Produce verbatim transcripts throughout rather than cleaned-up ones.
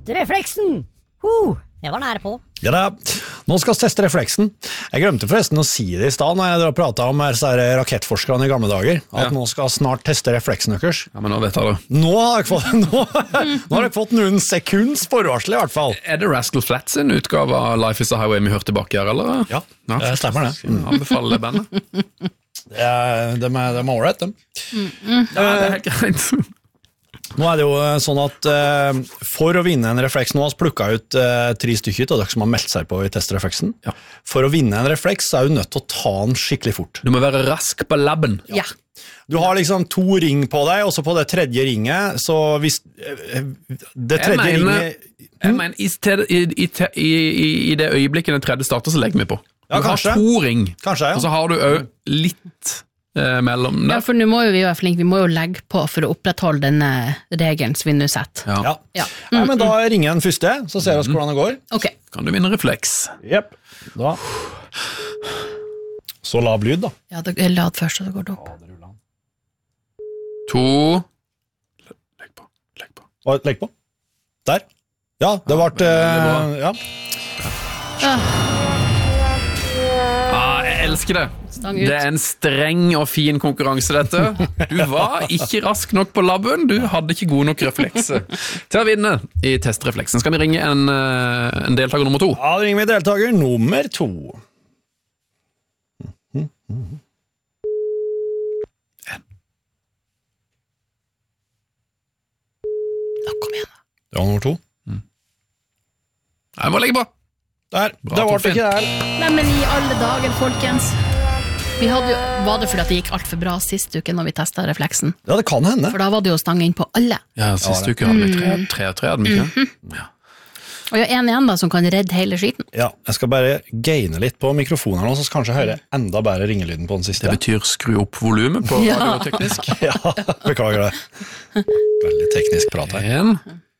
Teste refleksen! Uh, det var nære på. Ja da, nå skal vi teste refleksen. Jeg glemte forresten å si det i sted når jeg pratet om rakettforskerne i gamle dager, at Ja. nå skal jeg snart teste refleksen deres. Ja, men nå vet jeg det. Nå har jeg fått, nå, nå har jeg fått noen sekunds forvarsel i hvert fall. Er det Rascal Flatts sin utgave av Life is a Highway vi hørte tilbake her, eller? Ja, det stemmer det. Mm. Anbefaler det bandet. Det er, de er, de er ålreit, de. Ja, det er helt greit. Nå er det jo sånn at uh, for å vinne en refleks, nå har vi plukket ut uh, tre stykker av dere som har meldt seg på i testrefleksen. Ja. For å vinne en refleks så er du nødt til å ta den skikkelig fort. Du må være rask på labben. Ja. Du har liksom to ring på deg, og så på det tredje ringet, så hvis uh, det tredje Jeg mener- ringet... Jeg mener, i, te- i, i, te- i, i, i det øyeblikket den tredje starter, så legger vi på. Ja, Du har kanskje. to ring, Kanskje, ja. og så har du også litt eh, mellom Ja, der. for nå må jo vi være flinke, vi må jo legge på for å opprettholde denne regelen som vi nå setter. Ja. Ja. Ja. Nei, men da ringer den første, så ser vi hvordan det går. Ok. Kan du vinne refleks. Jep. Da. Så lav lyd da. Ja, da lad først, og så går det opp. To. Legg på, legg på. Og legg på. Der. Ja, det ble... Uh, ja. Ah, jeg elsker det. Stang ut. Det er en streng og fin konkurranse, dette. Du var ikke rask nok på labben, du hadde ikke god nok reflekse til å vinne i testrefleksen. Skal vi ringe en, eh, en deltaker nummer to? Ja, da ringer vi deltaker nummer to. Ja, kom igjen. Ja, nummer to. Jeg må legge på. Der. Bra, det ble Torfinn. ikke der. Nei, men i alle dager, folkens. Vi hadde jo, var det fordi at det gikk alt for bra sist uke når vi testet refleksen? Ja, det kan hende. For da var det jo stang inn på alle. Ja, siste uke hadde vi tre, tre og tre, hadde vi ikke? Ja. Og jeg har en igjen da, som kan redde hele skiten. Ja, jeg skal bare gaine litt på mikrofonen her nå, så skal kanskje høre enda bedre ringelyden på den siste. Det betyr skru opp volumet på Ja. radioteknisk. Ja, beklager det. Veldig teknisk prat her. En.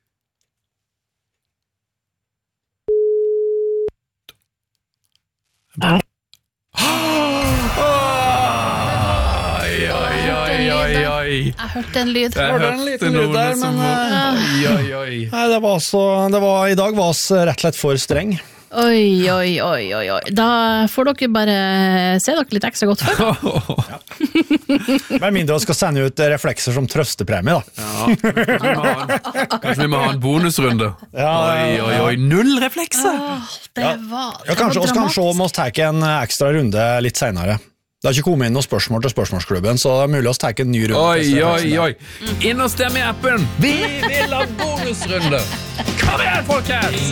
Oi, oi, oi, oi, oi. Jeg hørte en lyd. Jeg hørte en liten lyd der, som men, var- Oi, oi, oi. Nei, det var så, det var, i dag var oss rett og slett for streng. Oi, oi, oi, oi, oi. Da får dere bare se dere litt ekstra godt for. Med mindre vi skal sende ut reflekser som trøstepremie da. Ja, kanskje vi må ha en- kanskje vi må ha en bonusrunde. Ja, Oi, oi, oi. Null reflekser. Åh, det var, det Ja, kanskje var oss kan se om dramatisk. oss tar en ekstra runde litt senere. Det har ikke kommet inn noen spørsmål til spørsmålsklubben, så det er mulig oss tar en ny runde. Oi, til oi, refleksen. oi. Inn og stem i appen. Vi vil ha bonusrunde. Kom igjen, folkens!